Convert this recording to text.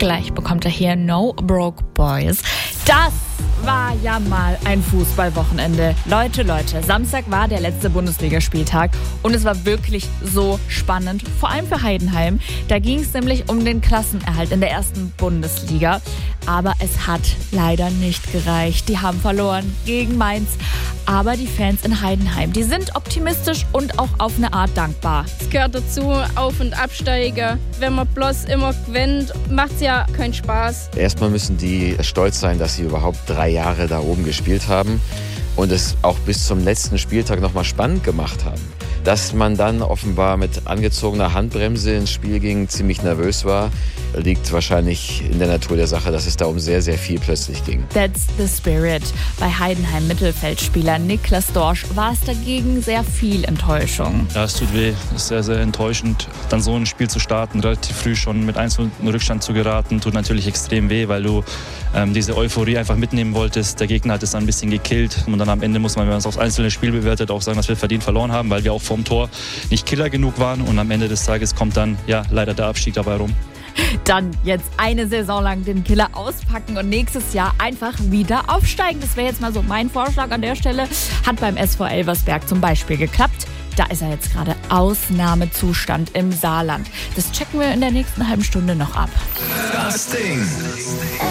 Gleich bekommt er hier No Broke Boys. Das war ja mal ein Fußballwochenende. Leute, Samstag war der letzte Bundesligaspieltag und es war wirklich so spannend, vor allem für Heidenheim. Da ging es nämlich um den Klassenerhalt in der ersten Bundesliga. Aber es hat leider nicht gereicht. Die haben verloren gegen Mainz. Aber die Fans in Heidenheim, die sind optimistisch und auch auf eine Art dankbar. Es gehört dazu, Auf- und Absteiger. Wenn man bloß immer gewinnt, macht es ja keinen Spaß. Erstmal müssen die stolz sein, dass sie überhaupt 3 Jahre da oben gespielt haben und es auch bis zum letzten Spieltag nochmal spannend gemacht haben. Dass man dann offenbar mit angezogener Handbremse ins Spiel ging, ziemlich nervös war, liegt wahrscheinlich in der Natur der Sache, dass es da um sehr, sehr viel plötzlich ging. That's the spirit. Bei Heidenheim Mittelfeldspieler Niklas Dorsch war es dagegen sehr viel Enttäuschung. Ja, es tut weh. Es ist sehr, sehr enttäuschend, dann so ein Spiel zu starten, relativ früh schon mit 1-0 in Rückstand zu geraten, tut natürlich extrem weh, weil du diese Euphorie einfach mitnehmen wolltest. Der Gegner hat es dann ein bisschen gekillt und dann am Ende muss man, wenn man es aufs einzelne Spiel bewertet, auch sagen, dass wir verdient verloren haben, weil wir auch vorm Tor nicht Killer genug waren und am Ende des Tages kommt dann leider der Abstieg dabei rum. Dann jetzt eine Saison lang den Killer auspacken und nächstes Jahr einfach wieder aufsteigen. Das wäre jetzt mal so mein Vorschlag an der Stelle. Hat beim SV Elversberg zum Beispiel geklappt. Da ist er jetzt gerade Ausnahmezustand im Saarland. Das checken wir in der nächsten halben Stunde noch ab. Das Ding.